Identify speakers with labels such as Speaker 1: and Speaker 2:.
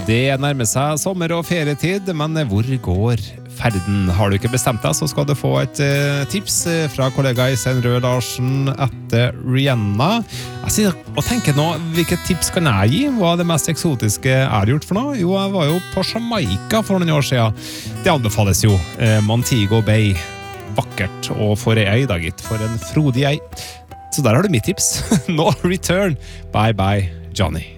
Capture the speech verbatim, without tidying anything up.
Speaker 1: Det nærmer seg sommer og ferietid, men hvor går ferden? Har du ikke bestemt deg, så skal du få et uh, tips fra kollega Øystein Røe Larsen etter Rihanna. Jeg sier og tenker nå, hvilket tips kan jeg gi? Hva er det mest eksotiske jeg har gjort for noe? Jo, jeg var jo på Jamaica for noen år siden. Det anbefales jo. Uh, Montego Bay. Vakkert, og for ei da, gitt. For en frodig ei. Så der har du mitt tips. Nå, return. Bye bye, Johnny.